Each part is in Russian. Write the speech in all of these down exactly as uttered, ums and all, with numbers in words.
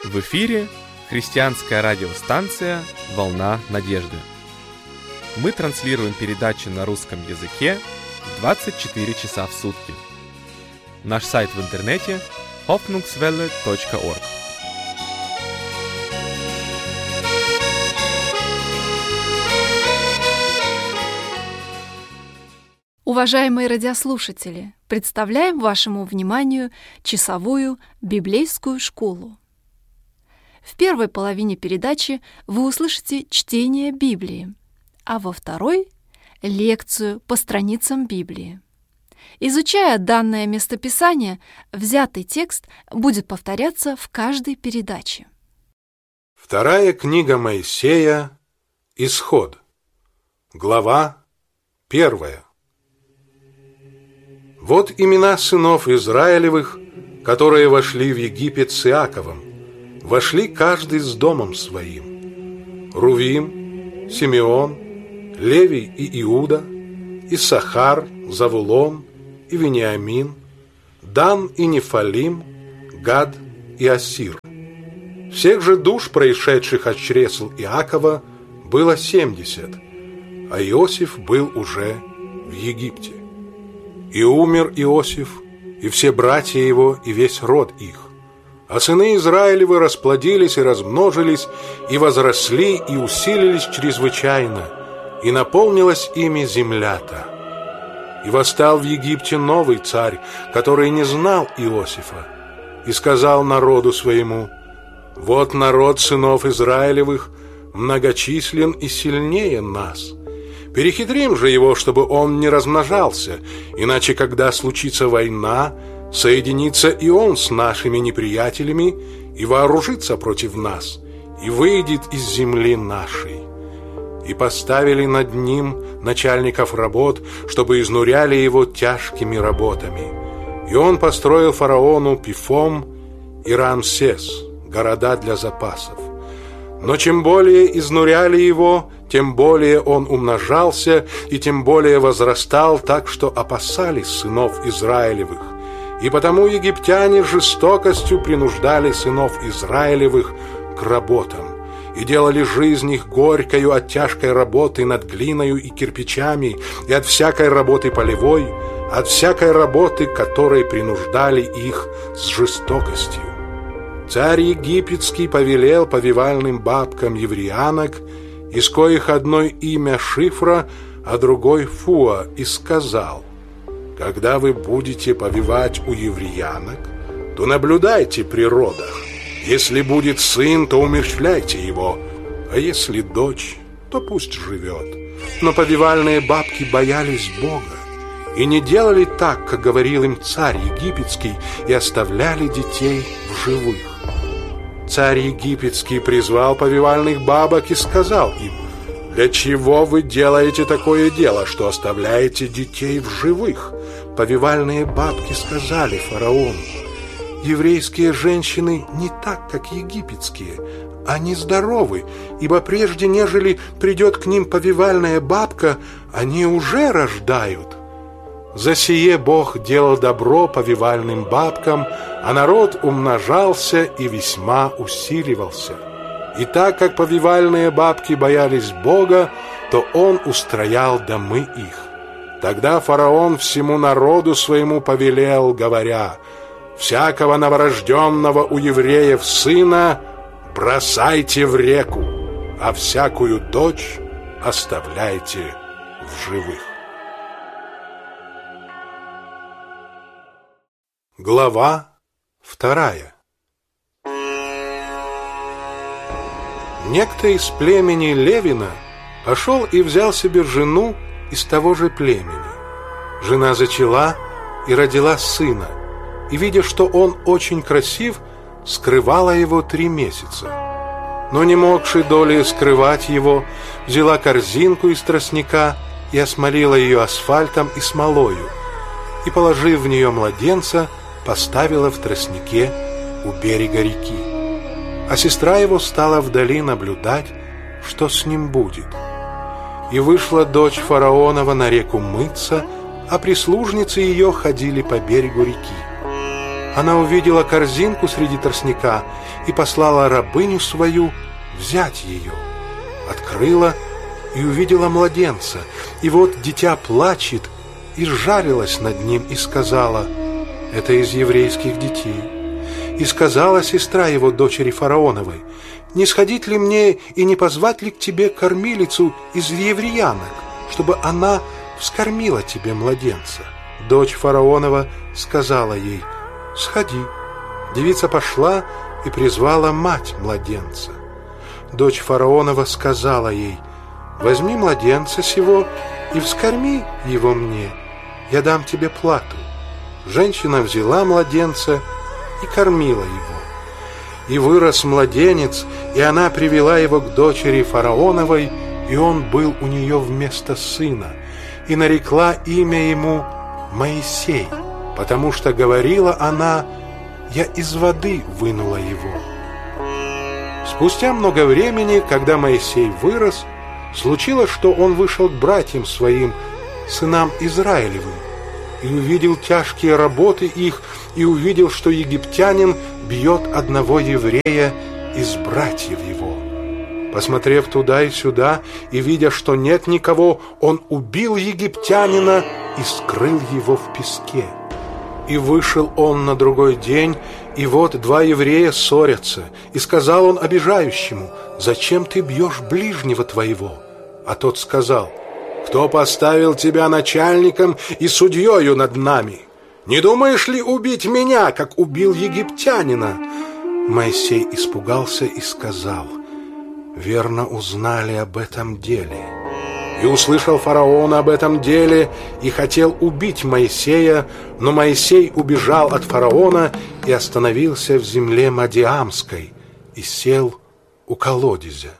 В эфире христианская радиостанция «Волна надежды». Мы транслируем передачи на русском языке двадцать четыре часа в сутки. Наш сайт в интернете hoffnungswelle точка org. Уважаемые радиослушатели, представляем вашему вниманию часовую библейскую школу. В первой половине передачи вы услышите чтение Библии, а во второй – лекцию по страницам Библии. Изучая данное местописание, взятый текст будет повторяться в каждой передаче. Вторая книга Моисея, Исход, глава первая. Вот имена сынов Израилевых, которые вошли в Египет с Иаковом. Вошли каждый с домом своим. Рувим, Симеон, Левий и Иуда, Иссахар, Завулон и Вениамин, Дан и Нефалим, Гад и Ассир. Всех же душ, происшедших от чресл Иакова, было семьдесят, а Иосиф был уже в Египте. И умер Иосиф, и все братья его, и весь род их. А сыны Израилевы расплодились и размножились, и возросли, и усилились чрезвычайно, и наполнилась ими земля-то. И восстал в Египте новый царь, который не знал Иосифа, и сказал народу своему: «Вот народ сынов Израилевых многочислен и сильнее нас. Перехитрим же его, чтобы он не размножался, иначе, когда случится война, соединится и он с нашими неприятелями и вооружится против нас, и выйдет из земли нашей». И поставили над ним начальников работ, чтобы изнуряли его тяжкими работами. И он построил фараону Пифом и Рамсес, города для запасов. Но чем более изнуряли его, тем более он умножался, и тем более возрастал, так что опасались сынов Израилевых. И потому египтяне жестокостью принуждали сынов Израилевых к работам, и делали жизнь их горькою от тяжкой работы над глиною и кирпичами, и от всякой работы полевой, от всякой работы, которой принуждали их с жестокостью. Царь египетский повелел повивальным бабкам евреянок, из коих одной имя Шифра, а другой Фуа, и сказал: «Когда вы будете повивать у евреянок, то наблюдайте при родах. Если будет сын, то умерщвляйте его, а если дочь, то пусть живет». Но повивальные бабки боялись Бога и не делали так, как говорил им царь египетский, и оставляли детей в живых. Царь египетский призвал повивальных бабок и сказал им: «Для чего вы делаете такое дело, что оставляете детей в живых?» Повивальные бабки сказали фараону: «Еврейские женщины не так, как египетские. Они здоровы, ибо прежде, нежели придет к ним повивальная бабка, они уже рождают». За сие Бог делал добро повивальным бабкам, а народ умножался и весьма усиливался. И так как повивальные бабки боялись Бога, то Он устроял домы их. Тогда фараон всему народу своему повелел, говоря: «Всякого новорожденного у евреев сына бросайте в реку, а всякую дочь оставляйте в живых». Глава вторая. Некто из племени Левина пошел и взял себе жену из того же племени. Жена зачала и родила сына, и, видя, что он очень красив, скрывала его три месяца. Но, не могши долей скрывать его, взяла корзинку из тростника и осмолила ее асфальтом и смолою, и, положив в нее младенца, поставила в тростнике у берега реки. А сестра его стала вдали наблюдать, что с ним будет. И вышла дочь фараонова на реку мыться, а прислужницы ее ходили по берегу реки. она увидела корзинку среди тростника и послала рабыню свою взять ее. Открыла и увидела младенца, и вот дитя плачет, и сжалилась над ним и сказала: «Это из еврейских детей». И сказала сестра его, дочери фараоновой: «Не сходить ли мне и не позвать ли к тебе кормилицу из евреянок, чтобы она вскормила тебе младенца?» Дочь фараонова сказала ей: «Сходи». Девица пошла и призвала мать младенца. Дочь фараонова сказала ей: «Возьми младенца сего и вскорми его мне, я дам тебе плату». Женщина взяла младенца и кормила его. И вырос младенец, и она привела его к дочери фараоновой, и он был у нее вместо сына, и нарекла имя ему Моисей, потому что говорила она: «Я из воды вынула его». Спустя много времени, когда Моисей вырос, случилось, что он вышел к братьям своим, сынам Израилевым, и увидел тяжкие работы их, и увидел, что египтянин бьет одного еврея из братьев его. Посмотрев туда и сюда, и видя, что нет никого, он убил египтянина и скрыл его в песке. И вышел он на другой день, и вот два еврея ссорятся, и сказал он обижающему: «Зачем ты бьешь ближнего твоего?» А тот сказал: «Кто поставил тебя начальником и судьею над нами? Не думаешь ли убить меня, как убил египтянина?» Моисей испугался и сказал: «Верно узнали об этом деле». И услышал фараон об этом деле и хотел убить Моисея, но Моисей убежал от фараона и остановился в земле Мадиамской и сел у колодезя.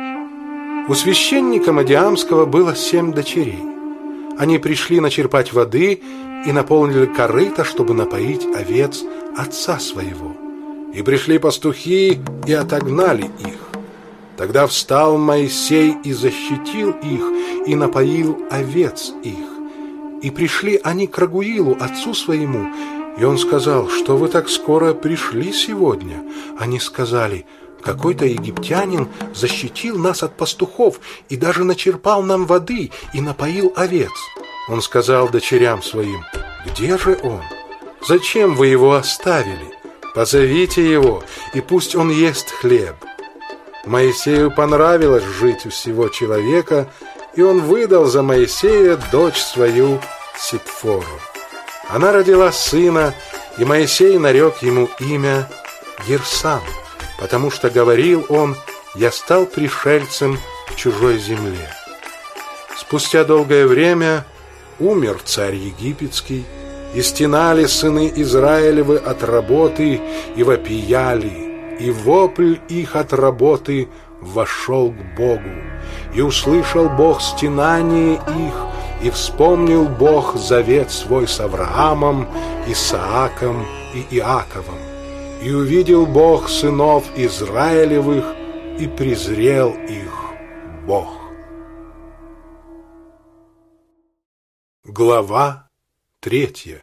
У священника Мадиамского было семь дочерей. Они пришли начерпать воды и наполнили корыто, чтобы напоить овец отца своего. И пришли пастухи и отогнали их. Тогда встал Моисей и защитил их, и напоил овец их. И пришли они к Рагуилу, отцу своему, и он сказал: «Что вы так скоро пришли сегодня?» Они сказали: «Какой-то египтянин защитил нас от пастухов и даже начерпал нам воды и напоил овец». Он сказал дочерям своим: «Где же он? Зачем вы его оставили? Позовите его, и пусть он ест хлеб». Моисею понравилось жить у всего человека, и он выдал за Моисея дочь свою Сипфору. Она родила сына, и Моисей нарек ему имя Герсам, потому что говорил он: «Я стал пришельцем в чужой земле». Спустя долгое время умер царь египетский, и стенали сыны Израилевы от работы и вопияли, и вопль их от работы вошел к Богу. И услышал Бог стенание их, и вспомнил Бог завет свой с Авраамом, Исааком и Иаковом. И увидел Бог сынов Израилевых, и презрел их Бог. Глава третья.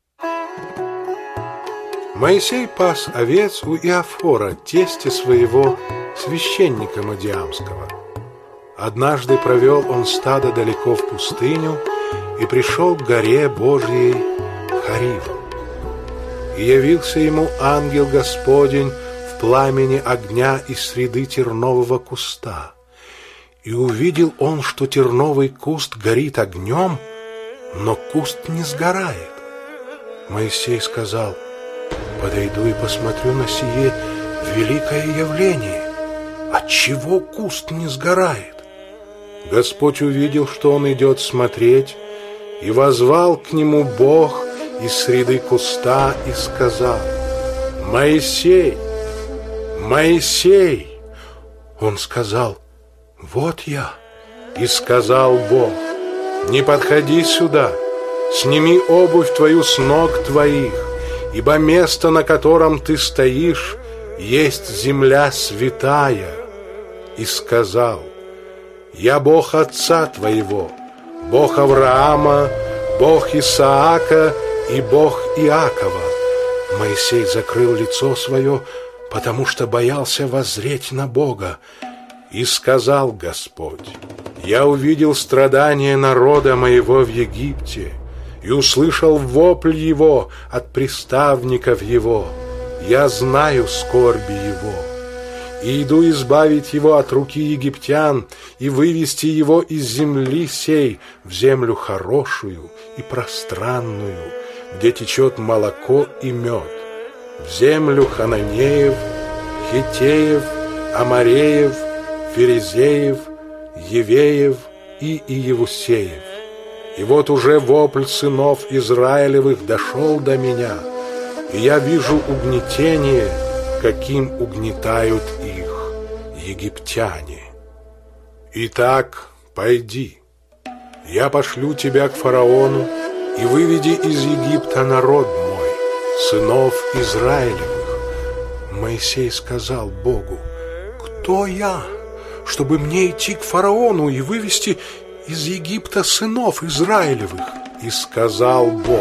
Моисей пас овец у Иофора, тестя своего, священника Мадиамского. Однажды провел он стадо далеко в пустыню и пришел к горе Божьей Хариву. И явился ему ангел Господень в пламени огня из среды тернового куста. И увидел он, что терновый куст горит огнем, но куст не сгорает. Моисей сказал: «Подойду и посмотрю на сие великое явление. Отчего куст не сгорает?» Господь увидел, что он идет смотреть, и воззвал к нему Бог из среды куста и сказал: «Моисей, Моисей!» Он сказал: «Вот я». И сказал Бог: «Не подходи сюда, сними обувь твою с ног твоих, ибо место, на котором ты стоишь, есть земля святая». И сказал: «Я Бог отца твоего, Бог Авраама, Бог Исаака и Бог Иакова». Моисей закрыл лицо свое, потому что боялся воззреть на Бога. И сказал Господь: «Я увидел страдания народа моего в Египте, и услышал вопль его от приставников его. Я знаю скорби его, и иду избавить его от руки египтян и вывести его из земли сей в землю хорошую и пространную, где течет молоко и мед, в землю хананеев, хиттеев, амореев, ферезеев, евеев и иевусеев. И вот уже вопль сынов Израилевых дошел до меня, и я вижу угнетение, каким угнетают их египтяне. Итак, пойди, я пошлю тебя к фараону, и выведи из Египта народ мой, сынов Израилевых». Моисей сказал Богу: «Кто я, чтобы мне идти к фараону и вывести из Египта сынов Израилевых?» И сказал Бог: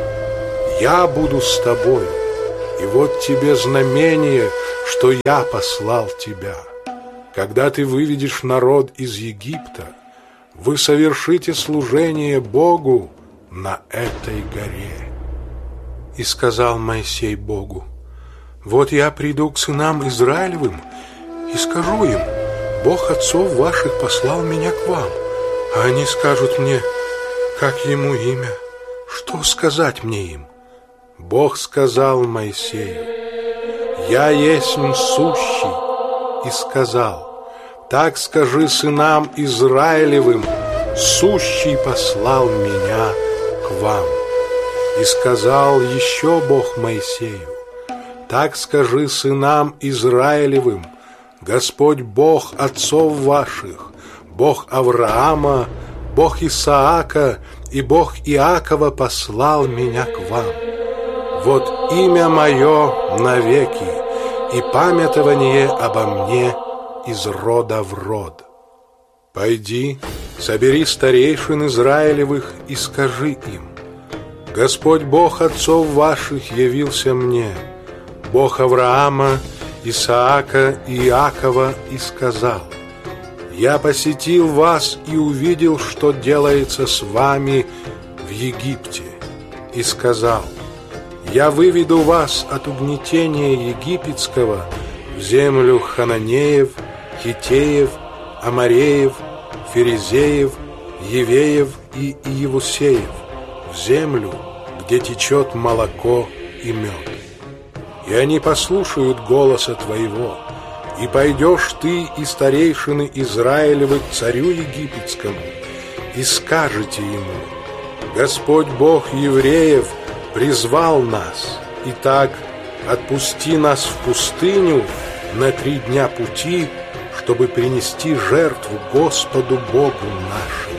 «Я буду с тобой, и вот тебе знамение, что я послал тебя. Когда ты выведешь народ из Египта, вы совершите служение Богу на этой горе». И сказал Моисей Богу: «Вот я приду к сынам Израилевым и скажу им: Бог отцов ваших послал меня к вам. А они скажут мне: как ему имя? Что сказать мне им?» Бог сказал Моисею: «Я есть сущий». И сказал: «Так скажи сынам Израилевым: сущий послал меня к вам». И сказал еще Бог Моисею: «Так скажи сынам Израилевым: Господь Бог отцов ваших, Бог Авраама, Бог Исаака и Бог Иакова послал меня к вам. Вот имя мое навеки, и памятование обо мне из рода в род. Пойди, собери старейшин Израилевых и скажи им: Господь Бог отцов ваших явился мне, Бог Авраама, Исаака и Иакова, и сказал: я посетил вас и увидел, что делается с вами в Египте, и сказал: я выведу вас от угнетения египетского в землю хананеев, хиттеев, амореев, ферезеев, евеев и иевусеев, в землю, где течет молоко и мед. И они послушают голоса твоего, и пойдешь ты и старейшины Израилевы к царю египетскому, и скажете ему: Господь Бог евреев призвал нас, итак, отпусти нас в пустыню на три дня пути, чтобы принести жертву Господу Богу нашему.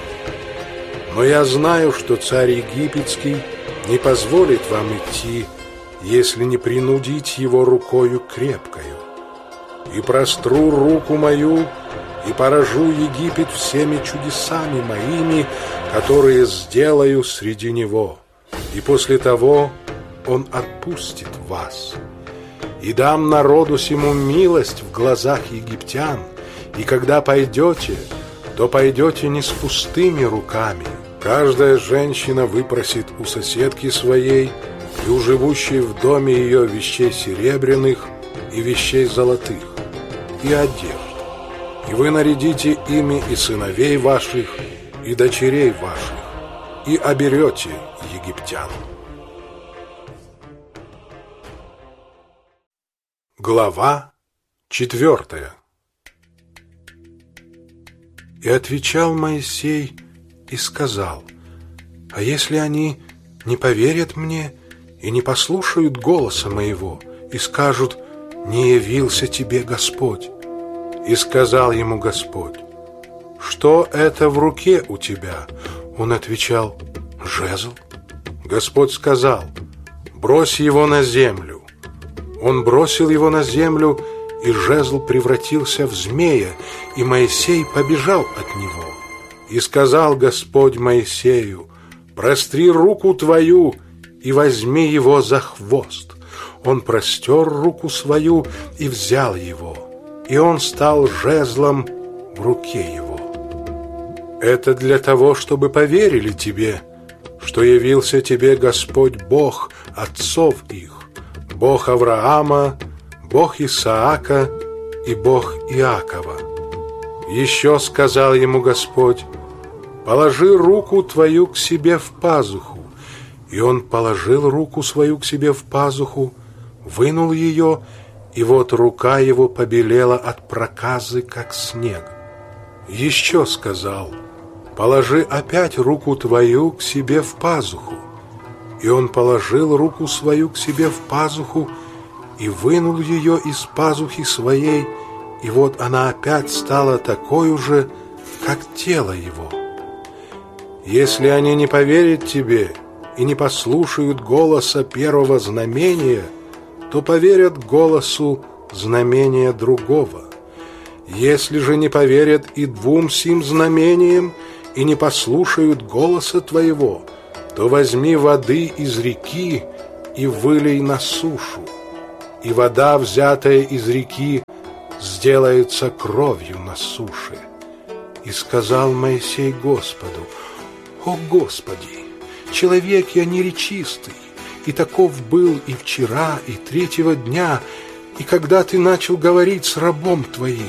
Но я знаю, что царь египетский не позволит вам идти, если не принудить его рукою крепкою. И простру руку мою, и поражу Египет всеми чудесами моими, которые сделаю среди него. И после того он отпустит вас. И дам народу сему милость в глазах египтян, и когда пойдете, то пойдете не с пустыми руками. Каждая женщина выпросит у соседки своей и у живущей в доме ее вещей серебряных и вещей золотых, и одежд. И вы нарядите ими и сыновей ваших, и дочерей ваших, и оберете египтян. Глава четвертая. И отвечал Моисей и сказал: а если они не поверят мне и не послушают голоса моего, и скажут: не явился тебе Господь? И сказал ему Господь: что это в руке у тебя? Он отвечал: жезл. Господь сказал: брось его на землю. Он бросил его на землю, и жезл превратился в змея, и Моисей побежал от него. И сказал Господь Моисею: простри руку твою и возьми его за хвост. он простер руку свою и взял его, и он стал жезлом в руке его. Это для того, чтобы поверили тебе, что явился тебе Господь Бог отцов их, Бог Авраама, Бог Исаака и Бог Иакова. Еще сказал ему Господь: положи руку твою к себе в пазуху. И он положил руку свою к себе в пазуху, вынул ее, и вот рука его побелела от проказы, как снег. Еще сказал: положи опять руку твою к себе в пазуху. И он положил руку свою к себе в пазуху и вынул ее из пазухи своей, и вот она опять стала такой же, как тело его. Если они не поверят тебе и не послушают голоса первого знамения, то поверят голосу знамения другого. Если же не поверят и двум сим знамениям и не послушают голоса твоего, то возьми воды из реки и вылей на сушу, и вода, взятая из реки, сделается кровью на суше. И сказал Моисей Господу: о Господи, человек я неречистый, и таков был и вчера, и третьего дня, и когда ты начал говорить с рабом твоим,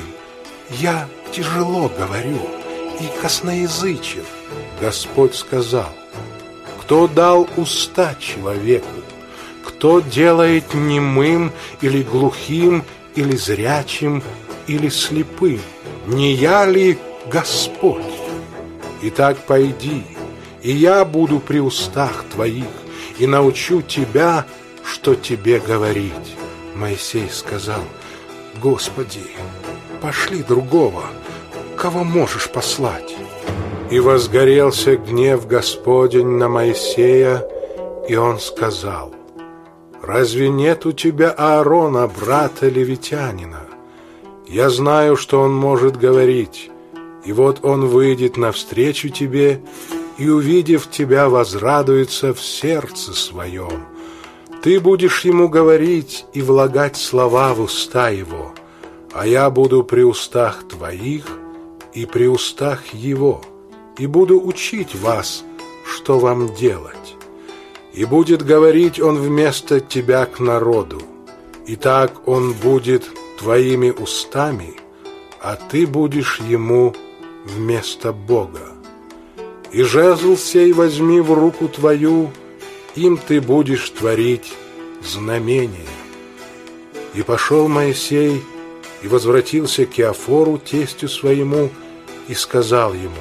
я тяжело говорю и косноязычен. Господь сказал: кто дал уста человеку? Кто делает немым или глухим, или зрячим, или слепым? Не я ли Господь? Итак, пойди, и я буду при устах твоих, и научу тебя, что тебе говорить. Моисей сказал: Господи, пошли другого, кого можешь послать. И возгорелся гнев Господень на Моисея, и он сказал: разве нет у тебя Аарона, брата левитянина? Я знаю, что он может говорить, и вот он выйдет навстречу тебе, и, увидев тебя, возрадуется в сердце своем. Ты будешь ему говорить и влагать слова в уста его, а я буду при устах твоих и при устах его, и буду учить вас, что вам делать. И будет говорить он вместо тебя к народу. И так он будет твоими устами, а ты будешь ему вместо Бога. И жезл сей возьми в руку твою, им ты будешь творить знамение. И пошел Моисей и возвратился к Иофору, тестю своему, и сказал ему: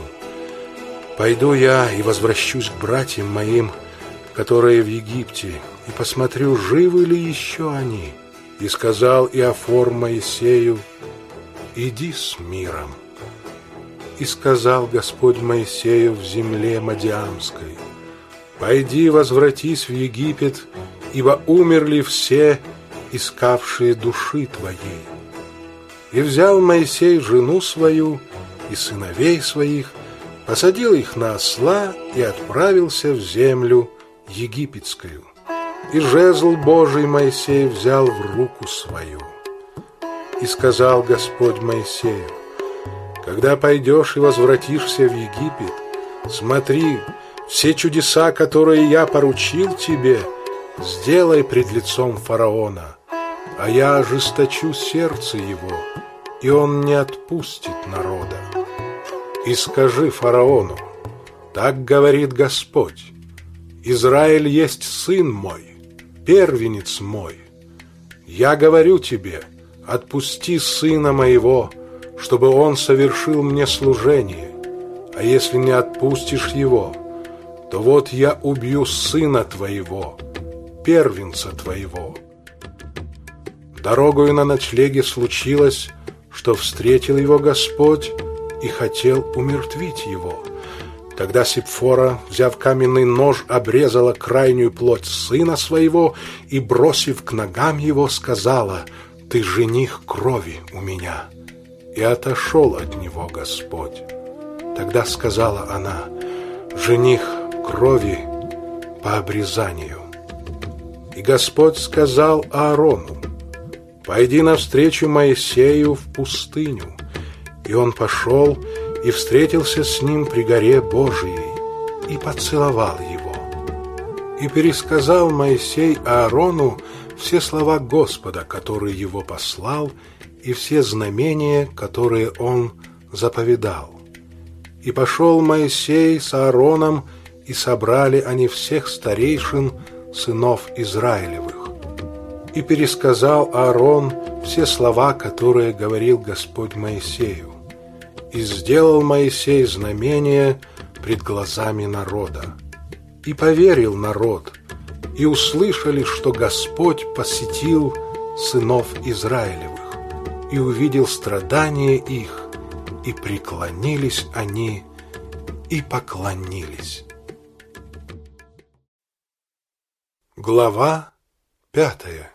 пойду я и возвращусь к братьям моим, которые в Египте, и посмотрю, живы ли еще они. И сказал Иофор Моисею: иди с миром. И сказал Господь Моисею в земле Мадиамской: пойди, возвратись в Египет, ибо умерли все, искавшие души твоей. И взял Моисей жену свою и сыновей своих, посадил их на осла и отправился в землю египетскую. И жезл Божий Моисей взял в руку свою. И сказал Господь Моисею: когда пойдешь и возвратишься в Египет, смотри, все чудеса, которые я поручил тебе, сделай пред лицом фараона, а я ожесточу сердце его, и он не отпустит народа. И скажи фараону: так говорит Господь: Израиль есть сын мой, первенец мой. Я говорю тебе: отпусти сына моего, чтобы он совершил мне служение, а если не отпустишь его, то вот я убью сына твоего, первенца твоего. Дорогою на ночлеге случилось, что встретил его Господь и хотел умертвить его. Тогда Сипфора, взяв каменный нож, обрезала крайнюю плоть сына своего и, бросив к ногам его, сказала: ты жених крови у меня. И отошел от него Господь. Тогда сказала она: жених крови по обрезанию. И Господь сказал Аарону: «Пойди навстречу Моисею в пустыню». И он пошел и встретился с ним при горе Божией, и поцеловал его. И пересказал Моисей Аарону все слова Господа, которые его послал, и все знамения, которые он заповедал. И пошел Моисей с Аароном, и собрали они всех старейшин сынов Израилевых. И пересказал Аарон все слова, которые говорил Господь Моисею. И сделал Моисей знамения пред глазами народа. И поверил народ, и услышали, что Господь посетил сынов Израилевых, и увидел страдания их, и преклонились они, и поклонились. Глава пятая.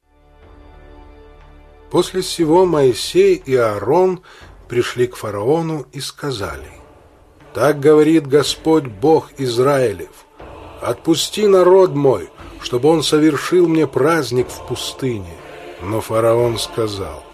После сего Моисей и Аарон пришли к фараону и сказали: «Так говорит Господь Бог Израилев: отпусти народ мой, чтобы он совершил мне праздник в пустыне». Но фараон сказал: